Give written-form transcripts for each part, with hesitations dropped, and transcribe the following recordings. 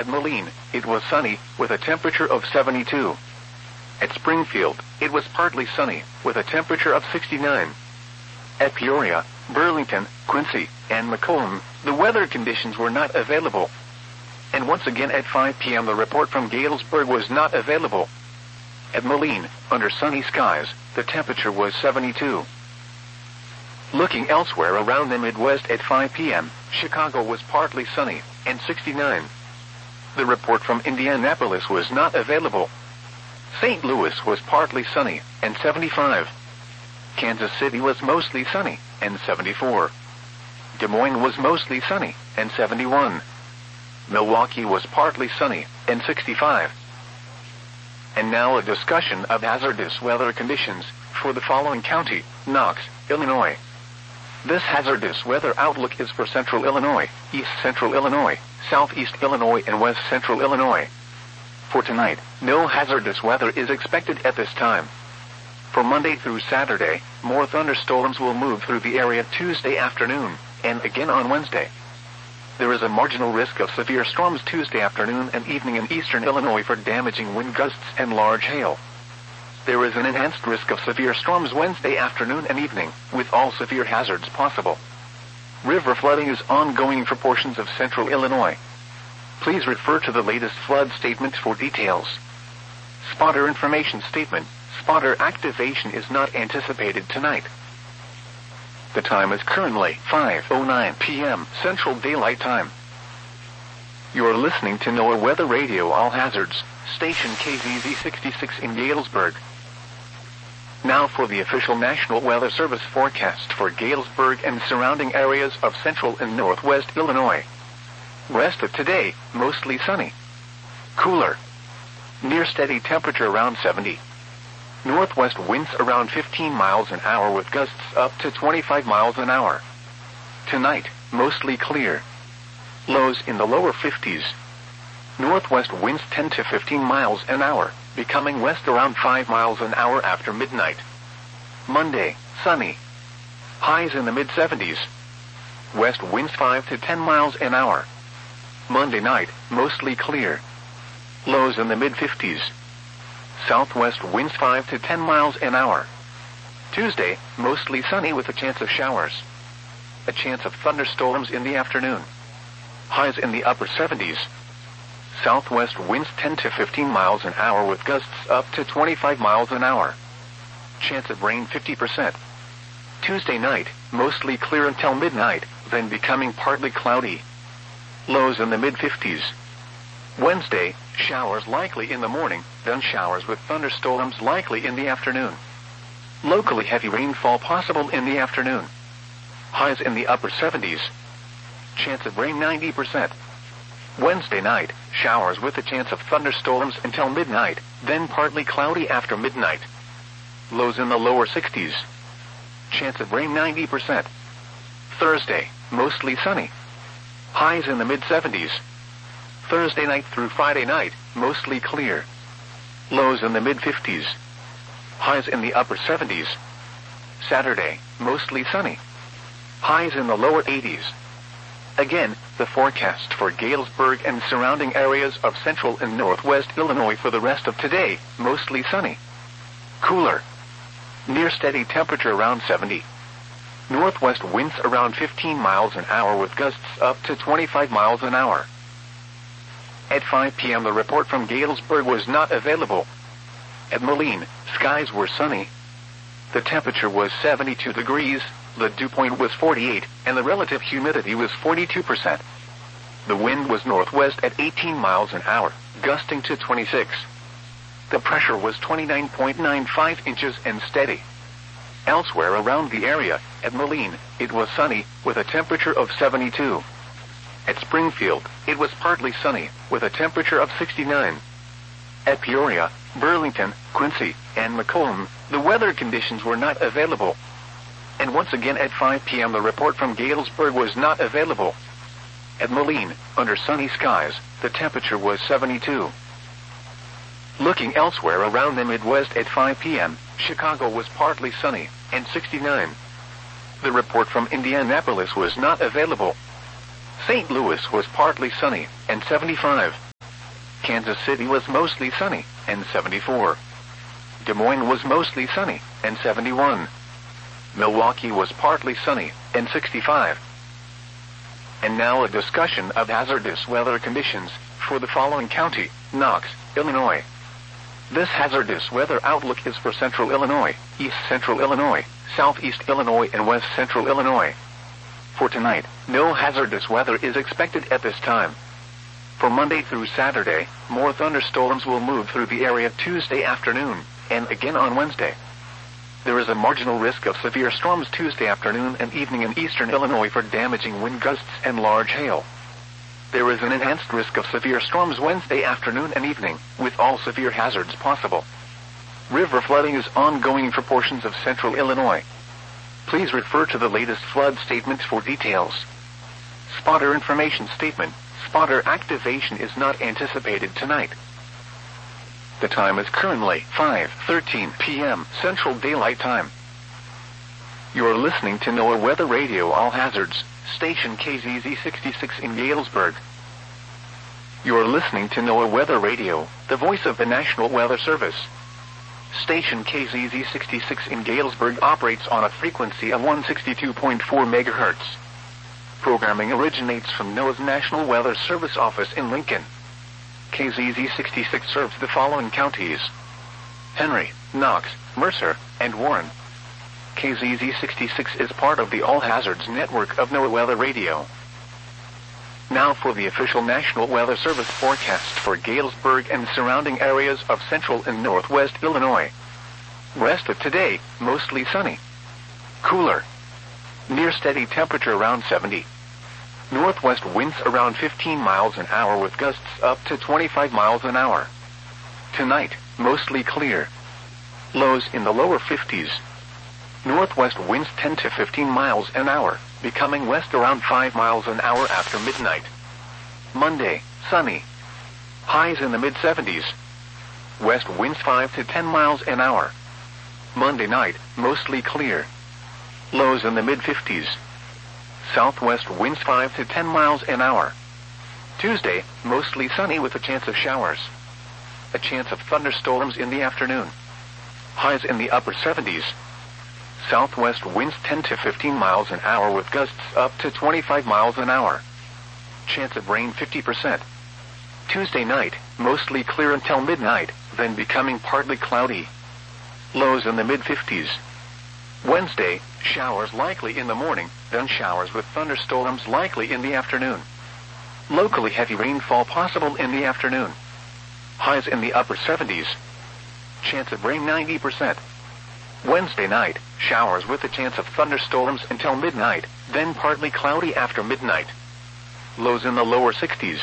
At Moline, it was sunny, with a temperature of 72. At Springfield, it was partly sunny, with a temperature of 69. At Peoria, Burlington, Quincy, and McComb, the weather conditions were not available. And once again at 5 p.m. the report from Galesburg was not available. At Moline, under sunny skies, the temperature was 72. Looking elsewhere around the Midwest at 5 p.m., Chicago was partly sunny, and 69. The report from Indianapolis was not available. St. Louis was partly sunny, and 75. Kansas City was mostly sunny, and 74. Des Moines was mostly sunny, and 71. Milwaukee was partly sunny, and 65. And now a discussion of hazardous weather conditions for the following county: Knox, Illinois. This hazardous weather outlook is for central Illinois, east central Illinois, southeast Illinois, and west central Illinois. For tonight, no hazardous weather is expected at this time. For Monday through Saturday, more thunderstorms will move through the area Tuesday afternoon, and again on Wednesday. There is a marginal risk of severe storms Tuesday afternoon and evening in eastern Illinois for damaging wind gusts and large hail. There is an enhanced risk of severe storms Wednesday afternoon and evening, with all severe hazards possible. River flooding is ongoing for portions of central Illinois. Please refer to the latest flood statement for details. Spotter information statement: spotter activation is not anticipated tonight. The time is currently 5:09 p.m. Central Daylight Time. You are listening to NOAA Weather Radio All Hazards, station KZZ 66 in Galesburg. Now for the official National Weather Service forecast for Galesburg and surrounding areas of central and northwest Illinois. Rest of today, mostly sunny. Cooler. Near steady temperature around 70. Northwest winds around 15 miles an hour with gusts up to 25 miles an hour. Tonight, mostly clear. Lows in the lower 50s. Northwest winds 10 to 15 miles an hour, becoming west around 5 miles an hour after midnight. Monday, sunny. Highs in the mid-70s. West winds 5 to 10 miles an hour. Monday night, mostly clear. Lows in the mid-50s. Southwest winds 5 to 10 miles an hour. Tuesday, mostly sunny with a chance of showers. A chance of thunderstorms in the afternoon. Highs in the upper 70s. Southwest winds 10 to 15 miles an hour with gusts up to 25 miles an hour. Chance of rain 50%. Tuesday night, mostly clear until midnight, then becoming partly cloudy. Lows in the mid-50s. Wednesday, showers likely in the morning, then showers with thunderstorms likely in the afternoon. Locally heavy rainfall possible in the afternoon. Highs in the upper 70s. Chance of rain 90%. Wednesday night, showers with a chance of thunderstorms until midnight, then partly cloudy after midnight. Lows in the lower 60s. Chance of rain 90%. Thursday, mostly sunny. Highs in the mid-70s. Thursday night through Friday night, mostly clear. Lows in the mid-50s. Highs in the upper 70s. Saturday, mostly sunny. Highs in the lower 80s. Again, the forecast for Galesburg and surrounding areas of central and northwest Illinois for the rest of today, mostly sunny. Cooler. Near steady temperature around 70. Northwest winds around 15 miles an hour with gusts up to 25 miles an hour. At 5 p.m. the report from Galesburg was not available. At Moline, skies were sunny. The temperature was 72 degrees, the dew point was 48, and the relative humidity was 42%. The wind was northwest at 18 miles an hour, gusting to 26. The pressure was 29.95 inches and steady. Elsewhere around the area, at Moline, it was sunny, with a temperature of 72. At Springfield, it was partly sunny, with a temperature of 69. At Peoria, Burlington, Quincy, and McComb, the weather conditions were not available. And once again at 5 p.m. the report from Galesburg was not available. At Moline, under sunny skies, the temperature was 72. Looking elsewhere around the Midwest at 5 p.m., Chicago was partly sunny, and 69. The report from Indianapolis was not available. St. Louis was partly sunny, and 75. Kansas City was mostly sunny, and 74. Des Moines was mostly sunny, and 71. Milwaukee was partly sunny, and 65. And now a discussion of hazardous weather conditions for the following county: Knox, Illinois. This hazardous weather outlook is for central Illinois, east central Illinois, southeast Illinois, and west central Illinois. For tonight, no hazardous weather is expected at this time. For Monday through Saturday, more thunderstorms will move through the area Tuesday afternoon, and again on Wednesday. There is a marginal risk of severe storms Tuesday afternoon and evening in eastern Illinois for damaging wind gusts and large hail. There is an enhanced risk of severe storms Wednesday afternoon and evening, with all severe hazards possible. River flooding is ongoing for portions of central Illinois. Please refer to the latest flood statement for details. Spotter information statement: spotter activation is not anticipated tonight. The time is currently 5:13 p.m. Central Daylight Time. You are listening to NOAA Weather Radio All Hazards, station KZZ 66 in Galesburg. You are listening to NOAA Weather Radio, the voice of the National Weather Service. Station KZZ 66 in Galesburg operates on a frequency of 162.4 MHz. Programming originates from NOAA's National Weather Service office in Lincoln. KZZ 66 serves the following counties: Henry, Knox, Mercer, and Warren. KZZ 66 is part of the All Hazards network of NOAA Weather Radio. Now for the official National Weather Service forecast for Galesburg and surrounding areas of central and northwest Illinois. Rest of today, mostly sunny. Cooler. Near steady temperature around 70. Northwest winds around 15 miles an hour with gusts up to 25 miles an hour. Tonight, mostly clear. Lows in the lower 50s. Northwest winds 10 to 15 miles an hour, becoming west around 5 miles an hour after midnight. Monday, sunny. Highs in the mid-70s. West winds 5 to 10 miles an hour. Monday night, mostly clear. Lows in the mid-50s. Southwest winds 5 to 10 miles an hour. Tuesday, mostly sunny with a chance of showers. A chance of thunderstorms in the afternoon. Highs in the upper 70s. Southwest winds 10 to 15 miles an hour with gusts up to 25 miles an hour. Chance of rain 50%. Tuesday night, mostly clear until midnight, then becoming partly cloudy. Lows in the mid-50s. Wednesday, showers likely in the morning, then showers with thunderstorms likely in the afternoon. Locally heavy rainfall possible in the afternoon. Highs in the upper 70s. Chance of rain 90%. Wednesday night, showers with a chance of thunderstorms until midnight, then partly cloudy after midnight. Lows in the lower 60s.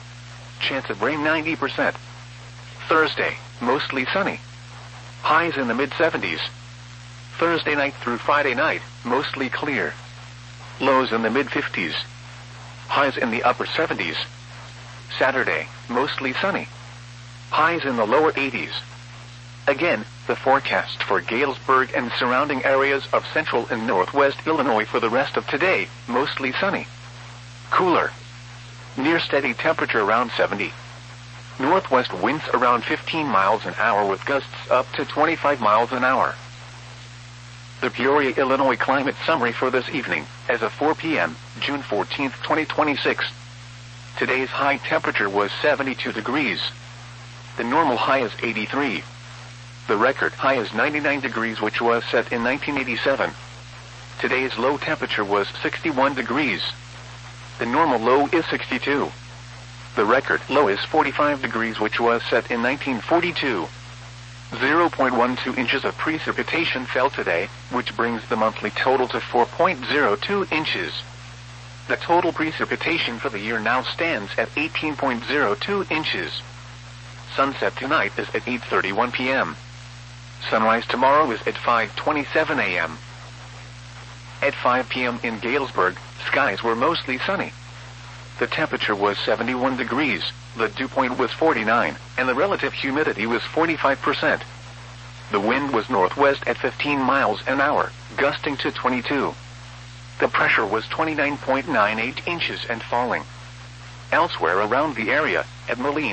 Chance of rain 90%. Thursday, mostly sunny. Highs in the mid-70s. Thursday night through Friday night, mostly clear. Lows in the mid-50s. Highs in the upper 70s. Saturday, mostly sunny. Highs in the lower 80s. Again, the forecast for Galesburg and surrounding areas of central and northwest Illinois for the rest of today, mostly sunny. Cooler. Near steady temperature around 70. Northwest winds around 15 miles an hour with gusts up to 25 miles an hour. The Peoria, Illinois climate summary for this evening, as of 4 p.m., June 14, 2026. Today's high temperature was 72 degrees. The normal high is 83. The record high is 99 degrees, which was set in 1987. Today's low temperature was 61 degrees. The normal low is 62. The record low is 45 degrees, which was set in 1942. 0.12 inches of precipitation fell today, which brings the monthly total to 4.02 inches. The total precipitation for the year now stands at 18.02 inches. Sunset tonight is at 8:31 p.m. Sunrise tomorrow is at 5:27 a.m. At 5 p.m. in Galesburg, skies were mostly sunny. The temperature was 71 degrees, the dew point was 49, and the relative humidity was 45%. The wind was northwest at 15 miles an hour, gusting to 22. The pressure was 29.98 inches and falling. Elsewhere around the area, at Moline,